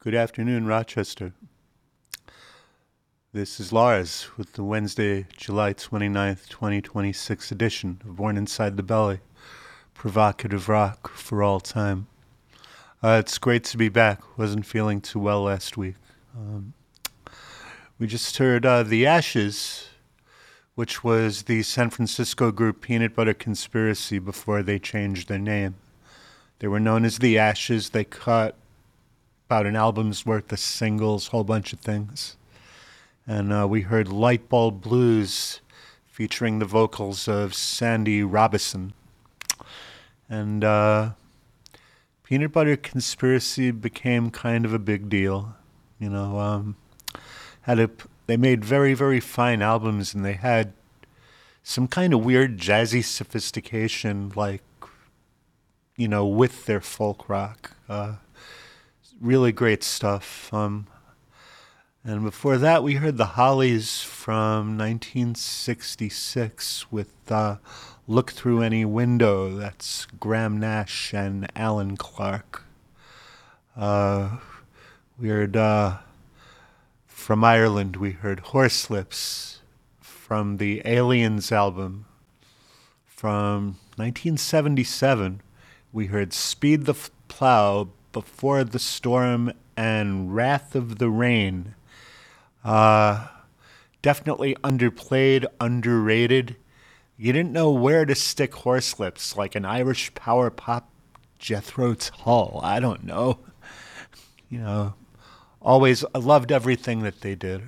Good afternoon, Rochester. This is Lars with the Wednesday, July 29th, 2026 edition of Born Inside the Belly, provocative rock for all time. It's great to be back. Wasn't feeling too well last week. We just heard The Ashes, which was the San Francisco group Peanut Butter Conspiracy before they changed their name. They were known as The Ashes. They cut about an album's worth of singles, whole bunch of things. And we heard Lightbulb Blues featuring the vocals of Sandy Robison. And Peanut Butter Conspiracy became kind of a big deal. You know, they made very, very fine albums, and they had some kind of weird jazzy sophistication, like, you know, with their folk rock. Really great stuff. And before that, we heard the Hollies from 1966 with Look Through Any Window. That's Graham Nash and Alan Clark. We heard from Ireland, we heard Horselips from the Aliens album. From 1977, we heard Speed the Plow, Before the Storm, and Wrath of the Rain. Definitely underplayed, underrated. You didn't know where to stick Horselips, like an Irish power pop Jethro Tull. I don't know. You know, I loved everything that they did.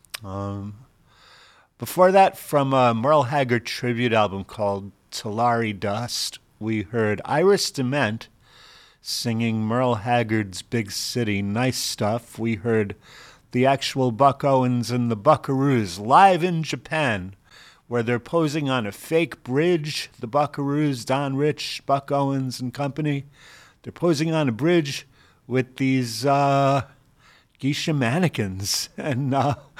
Before that, from a Merle Haggard tribute album called Tulare Dust, we heard Iris DeMent singing Merle Haggard's Big City. Nice stuff. We heard the actual Buck Owens and the Buckaroos live in Japan, where they're posing on a fake bridge. The Buckaroos, Don Rich, Buck Owens and company, they're posing on a bridge with these geisha mannequins, and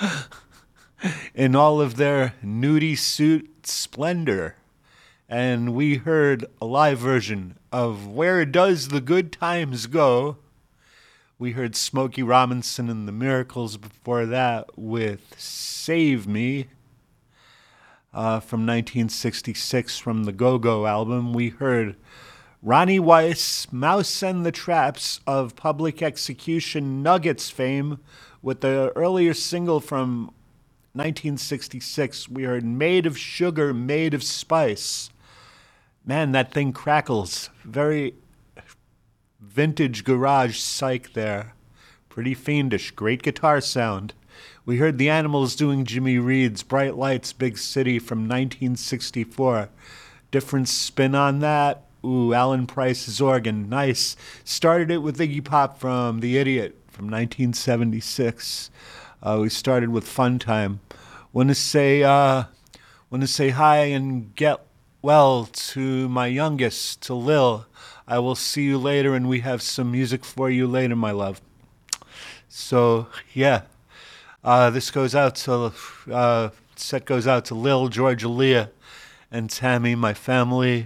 in all of their nudie suit splendor. And we heard a live version of Where Does the Good Times Go? We heard Smokey Robinson and the Miracles before that with Save Me from 1966 from the Go-Go album. We heard Ronnie Weiss, Mouse and the Traps of Public Execution Nuggets fame with the earlier single from 1966. We heard Made of Sugar, Made of Spice. Man, that thing crackles. Very vintage garage psych there. Pretty fiendish. Great guitar sound. We heard the Animals doing Jimmy Reed's Bright Lights, Big City from 1964. Different spin on that. Ooh, Alan Price's organ. Nice. Started it with Iggy Pop from The Idiot from 1976. We started with Fun Time. Want to say hi and get well to my youngest, to Lil. I will see you later, and we have some music for you later, my love. So, yeah. This goes out to, set goes out to Lil, Georgia, Leah, and Tammy, my family.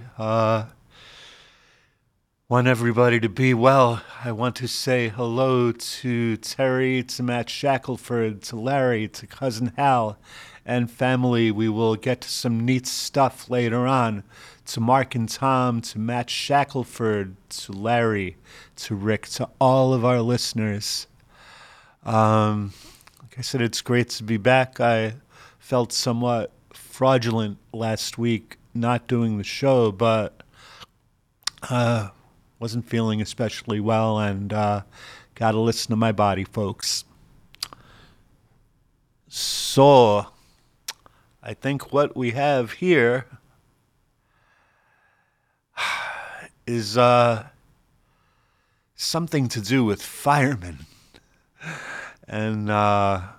Want everybody to be well. I want to say hello to Terry, to Matt Shackelford, to Larry, to Cousin Hal, and family. We will get to some neat stuff later on. To Mark and Tom, to Matt Shackelford, to Larry, to Rick, to all of our listeners. Like I said, it's great to be back. I felt somewhat fraudulent last week not doing the show, but wasn't feeling especially well, and gotta listen to my body, folks. So, I think what we have here is something to do with firemen. And got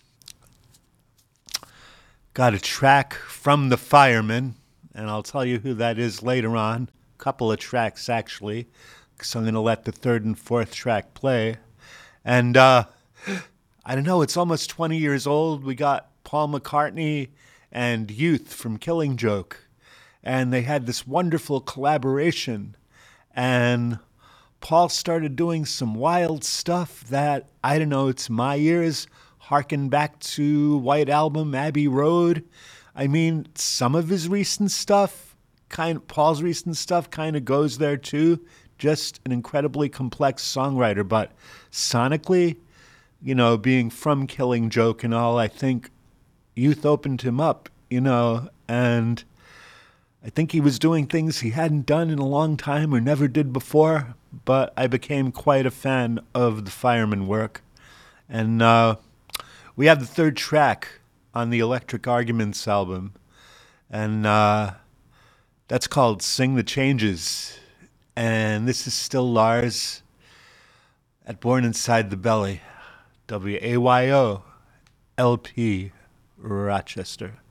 a track from the Firemen, and I'll tell you who that is later on. A couple of tracks, actually, because I'm going to let the third and fourth track play. And I don't know, it's almost 20 years old. We got Paul McCartney and Youth from Killing Joke, and they had this wonderful collaboration. And Paul started doing some wild stuff that, I don't know, to my ears, harken back to White Album, Abbey Road. I mean, some of his recent stuff, Paul's recent stuff kind of goes there too. Just an incredibly complex songwriter, but sonically, being from Killing Joke and all, I think Youth opened him up, and I think he was doing things he hadn't done in a long time or never did before, but I became quite a fan of the Fireman work. And we have the third track on the Electric Arguments album, and that's called Sing the Changes. And this is still Lars at Born Inside the Belly, WAYO LP, Rochester.